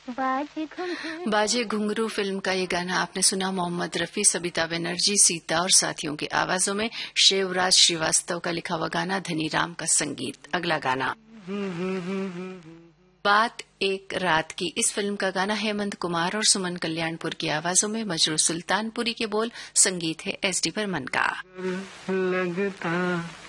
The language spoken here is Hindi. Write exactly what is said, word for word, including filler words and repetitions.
बाजे घुंघरू बाजे घुंघरू फिल्म का ये गाना आपने सुना। मोहम्मद रफी, सबिता बनर्जी, सीता और साथियों की आवाजों में शिवराज श्रीवास्तव का लिखा हुआ गाना, धनीराम का संगीत। अगला गाना बात एक रात की। इस फिल्म का गाना हेमंत कुमार और सुमन कल्याणपुर की आवाजों में, मजरू सुल्तानपुरी के बोल, संगीत है एस डी बर्मन का। लगता